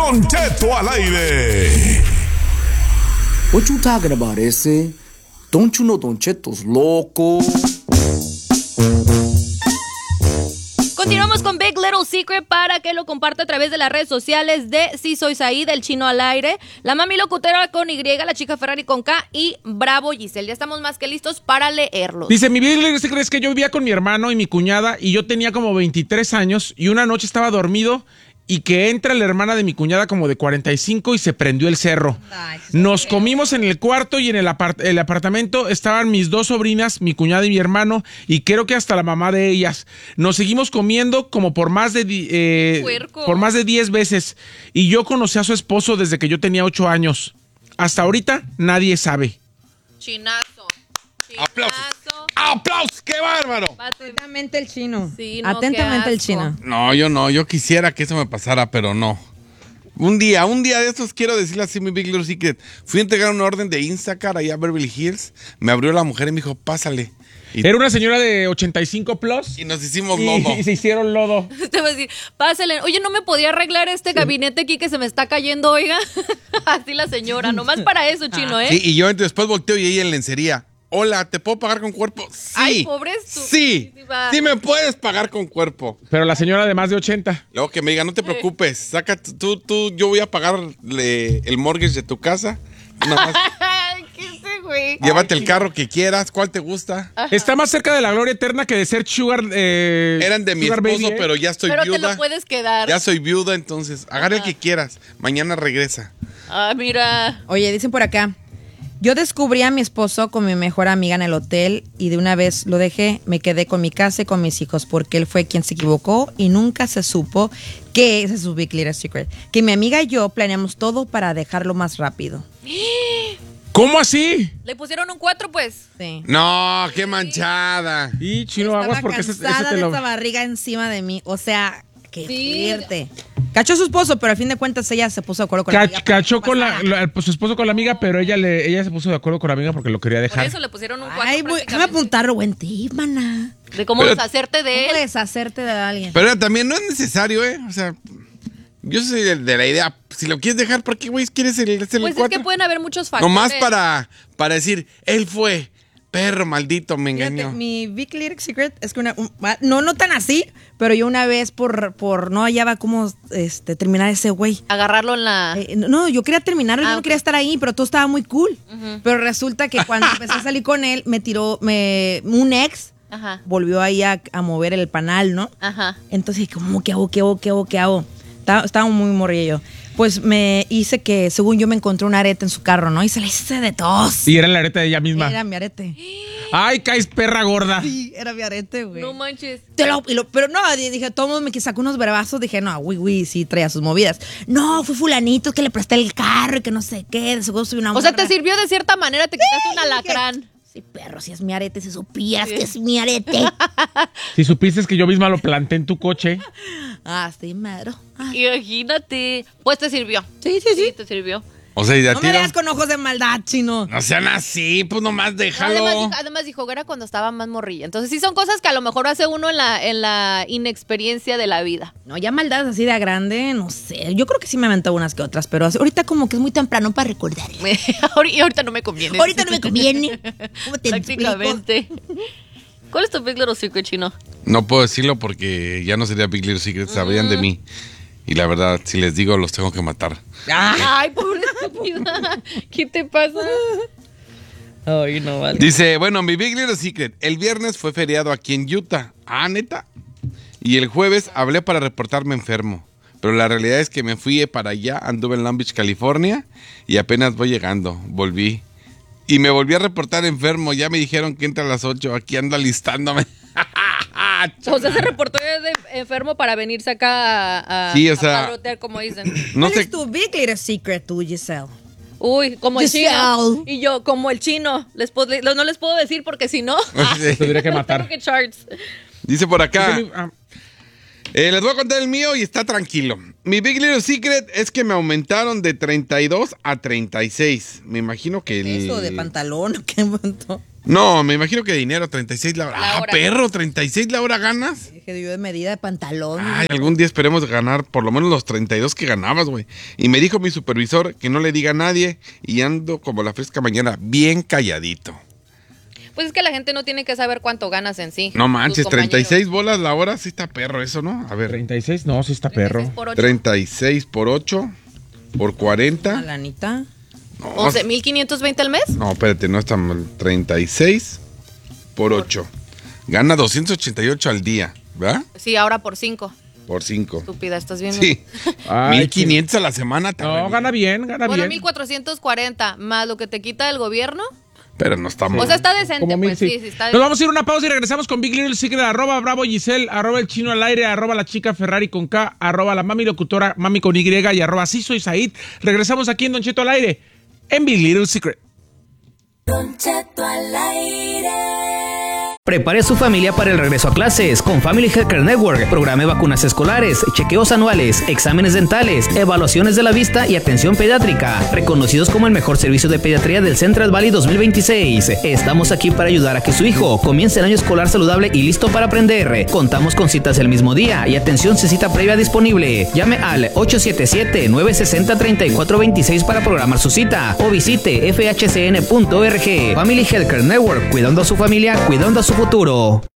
Don Cheto al aire. What you talking about, ese? Don't you know Don Cheto's loco? Continuamos con Big Little Secret para que lo comparta a través de las redes sociales de Sí Soy Said, el chino al aire, la mami locutera con Y, la chica Ferrari con K y Bravo Giselle. Ya estamos más que listos para leerlos. Dice, mi Big Little Secret es que yo vivía con mi hermano y mi cuñada y yo tenía como 23 años y una noche estaba dormido y que entra la hermana de mi cuñada como de 45 y se prendió el cerro. Nos comimos en el cuarto y en el apartamento estaban mis dos sobrinas, mi cuñada y mi hermano, y creo que hasta la mamá de ellas. Nos seguimos comiendo como por más de 10 veces. Y yo conocí a su esposo desde que yo tenía 8 años. Hasta ahorita nadie sabe. Chinazo. ¡Aplausos! ¡Aplausos! ¡Qué bárbaro! Atentamente el chino. Sí, no, atentamente el chino. No, yo quisiera que eso me pasara, pero no. Un día de estos quiero decirle así mi Big Little Secret. Fui a entregar una orden de Instacart allá a Beverly Hills. Me abrió la mujer y me dijo, pásale. Era una señora de 85 plus. Y nos hicimos lodo. Y se hicieron lodo. Te voy a decir, pásale. Oye, ¿no me podía arreglar este gabinete aquí que se me está cayendo, oiga? Así la señora, nomás para eso, chino, ¿eh? Sí, y yo después volteo y ella en lencería. Hola, ¿te puedo pagar con cuerpo? Sí. Ay, pobre Sí, sí me puedes pagar con cuerpo. Pero la señora de más de 80. Luego que me diga, no te preocupes, saca yo voy a pagarle el mortgage de tu casa. Nada más. ¿Qué sé, güey? Llévate el carro que quieras, ¿cuál te gusta? Ajá. Está más cerca de la gloria eterna que de ser sugar. Eran de mi esposo, baby, pero ya estoy Pero viuda. te lo puedes quedar. Ya soy viuda, entonces agarra el que quieras. Mañana regresa. Ah, mira. Oye, dicen por acá, yo descubrí a mi esposo con mi mejor amiga en el hotel y de una vez lo dejé, me quedé con mi casa y con mis hijos porque él fue quien se equivocó y nunca se supo que, ese es su Big Little Secret, que mi amiga y yo planeamos todo para dejarlo más rápido. ¿Cómo así? ¿Le pusieron un 4, pues? Sí. No, qué manchada. Y chino, Estaba aguas porque cansada te de lo... esa barriga encima de mí, o sea, qué Sí. fuerte. Cachó a su esposo, pero al fin de cuentas ella se puso de acuerdo con la amiga. Cachó con su esposo con la amiga, pero ella se puso de acuerdo con la amiga porque lo quería Por dejar. eso le pusieron un 4. Ay, déjame apuntarlo, buen tip, maná. De cómo Pero- deshacerte de ¿Cómo él. deshacerte de alguien? Pero también no es necesario, ¿eh? O sea, yo soy de la idea, si lo quieres dejar, ¿por qué, güey, quieres hacerle Pues el es 4? que pueden haber muchos factores. Nomás para decir, él fue, perro maldito, me engañó. Fíjate, mi Big Little Secret es que no tan así, pero yo una vez por no hallaba cómo terminar ese güey. Agarrarlo en la... No, yo quería terminarlo, yo no ok. quería estar ahí, pero todo estaba muy cool. Pero resulta que cuando empecé a salir con él, me tiró, un ex Ajá. volvió ahí a mover el panal, ¿no? Ajá. Entonces, ¿cómo qué hago? Estaba muy morrillo. Pues me hice que, según yo, me encontré un arete en su carro, ¿no? Y se le hice de tos. Y era la areta de ella misma. Era mi arete. Ay, caes perra gorda. Sí, era mi arete, güey. No manches. Pero no, dije, todo el mundo me sacó unos bravazos. Dije, no, güey, sí traía sus movidas. No, fue fulanito que le presté el carro y que no sé qué. De seguro soy una O sea, morra. te sirvió de cierta manera, te quitaste un Dije, alacrán. sí, perro, si es mi arete, si supieras que es mi arete. Si supiste que yo misma lo planté en tu coche. Sí, madre. Imagínate. Pues te sirvió. Sí. Te sirvió. O sea, y de a No me tiro. veas con ojos de maldad, chino. No sean así, pues nomás déjalo. Además dijo que era cuando estaba más morrilla. Entonces sí son cosas que a lo mejor hace uno en la inexperiencia de la vida. No, ya maldades así de grande, no sé. Yo creo que sí me aventó unas que otras, pero ahorita como que es muy temprano para recordar. Y ahorita no me conviene. Ahorita no me conviene. ¿Cómo te Prácticamente. ¿Cuál es tu Big Little Secret, chino? No puedo decirlo porque ya no sería Big Little Secret, sabrían de mí. Y la verdad, si les digo, los tengo que matar. Ay, pobre estúpida. ¿Qué te pasa? Ay, no vale. Dice, bueno, mi Big Little Secret, el viernes fue feriado aquí en Utah. Ah, ¿neta? Y el jueves hablé para reportarme enfermo. Pero la realidad es que me fui para allá, anduve en Long Beach, California, y apenas voy llegando, volví. Y me volví a reportar enfermo, ya me dijeron que entra a las 8, aquí ando alistándome. O sea, se reportó de enfermo para venirse acá a, Sí, o sea, a parrotear, como dicen. No ¿Cuál sé, es tu Big Little Secret, tú, Giselle? Uy, como el Giselle. chino. Y yo, como el chino. No les puedo decir porque si no... Te tendría que matar. tengo que charts. dice por acá. Dice mi- Les voy a contar el mío y está tranquilo. Mi Big Little Secret es que me aumentaron de 32 a 36. Me imagino que ¿Eso de pantalón o qué montó? No, me imagino que dinero, 36 la hora. La hora. Perro, 36 la hora ganas. Dije yo de medida de pantalón. Ay, algún día esperemos ganar por lo menos los 32 que ganabas, güey. Y me dijo mi supervisor que no le diga a nadie y ando como la fresca mañana, bien calladito. Pues es que la gente no tiene que saber cuánto ganas en sí. No manches, tus compañeros. 36 bolas la hora, sí está perro eso, ¿no? A ver, 36, no, sí está perro. 36 por 8. 36 por 8, por Una 40. lanita. No, 11,520 al mes. no, espérate, no está mal. 36 por 8. Gana 288 al día, ¿verdad? Sí, ahora por 5. Por 5. Estúpida, ¿estás viendo? Sí. Ay, 1500 a la semana. está No, re bien. gana bien, gana Bueno, bien. 1,440 más lo que te quita el gobierno. Pero no estamos. O sea, está decente, Como mil, pues sí, sí está Nos vamos a ir a una pausa y regresamos con Big Little Secret, @Bravo Giselle, @El Chino al Aire, @La Chica Ferrari con K, @La Mami Locutora, Mami con Y y @Sí Soy Said. Regresamos aquí en Don Cheto al Aire, en Big Little Secret. Don Cheto al aire. Prepare a su familia para el regreso a clases con Family Healthcare Network. Programa de vacunas escolares, chequeos anuales, exámenes dentales, evaluaciones de la vista y atención pediátrica. Reconocidos como el mejor servicio de pediatría del Central Valley 2026. Estamos aquí para ayudar a que su hijo comience el año escolar saludable y listo para aprender. Contamos con citas el mismo día y atención sin cita previa disponible. Llame al 877-960-3426 para programar su cita o visite fhcn.org. Family Healthcare Network, cuidando a su familia, cuidando a su futuro.